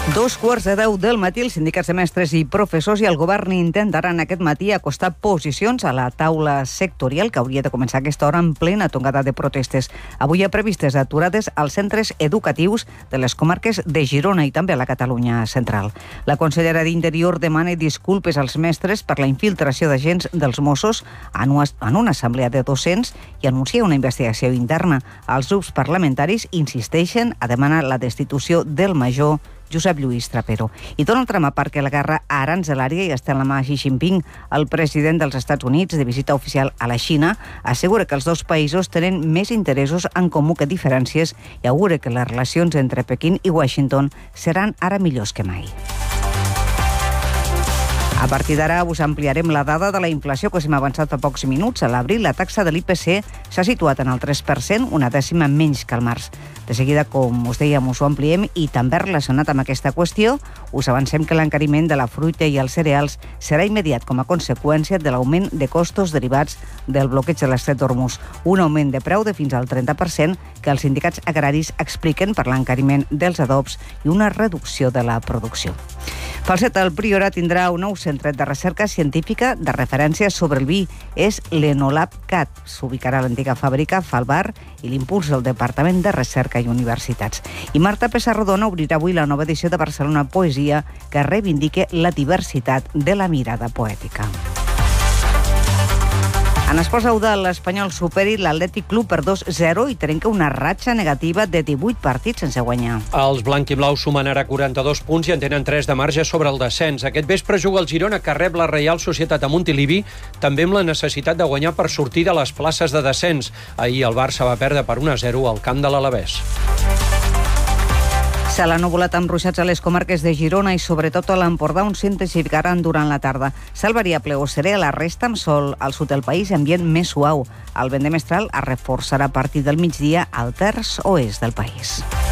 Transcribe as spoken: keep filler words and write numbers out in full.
Dos quarts de deu del matí, els sindicats de mestres i professors i el govern intentaran aquest matí acostar posicions a la taula sectorial que hauria de començar a aquesta hora en plena tongada de protestes. Avui hi ha previstes aturades als centres educatius de les comarques de Girona i també a la Catalunya central. La consellera d'Interior demana disculpes als mestres per la infiltració d'agents dels Mossos en una assemblea de docents i anuncia una investigació interna. Els grups parlamentaris insisteixen a demanar la destitució del major Josep Lluís Trapero. I Donald Trump aparca la guerra arancelària i està en la mà Xi Jinping. El president dels Estats Units, de visita oficial a la Xina, assegura que els dos països tenen més interessos en comú que diferències i augura que les relacions entre Pequín i Washington seran ara millors que mai. A partir d'ara us ampliarem la dada de la inflació que us hem avançat fa pocs minuts. A l'abril, la taxa de l'I P C s'ha situat en el tres per cent, una dècima menys que al març. De seguida, com us dèiem, us ho ampliem i també relacionat amb aquesta qüestió, us avancem que l'encariment de la fruita i els cereals serà immediat com a conseqüència de l'augment de costos derivats del bloqueig de l'estret d'Hormuz. Un augment de preu de fins al trenta per cent que els sindicats agraris expliquen per l'encariment dels adobs i una reducció de la producció. Falset, el Priorat tindrà un nou centre de recerca científica de referència sobre el vi. És l'Enolab Cat. S'ubicarà a l'antiga fàbrica Falbar i l'impuls del Departament de Recerca i Universitats. I Marta Pessarrodona obrirà avui la nova edició de Barcelona Poesia que reivindique la diversitat de la mirada poètica. En esports feudal, l'Espanyol superi l'Atlètic Club per dos a zero i trenca una ratxa negativa de divuit partits sense guanyar. Els blanc-i-blaus sumen ara quaranta-dos punts i en tenen tres de marge sobre el descens. Aquest vespre juga el Girona, que rep la Reial Societat a Montilivi, també amb la necessitat de guanyar per sortir de les places de descens. Ahir el Barça va perdre per un a zero al camp de l'Alavés. Cel ennuvolat amb ruixats a les comarques de Girona i sobretot a l'Empordà, on s'intensificaran durant la tarda. Cel variable o serè a la resta amb sol al sud del país, ambient més suau. El vent de mestral es reforçarà a partir del migdia al terç oest del país.